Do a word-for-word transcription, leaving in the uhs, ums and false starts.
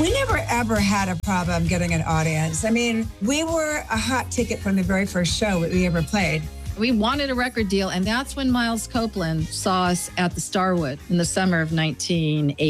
We never ever had a problem getting an audience. I mean, we were a hot ticket from the very first show that we ever played. We wanted a record deal, and that's when Miles Copeland saw us at the Starwood in the summer of nineteen eighty.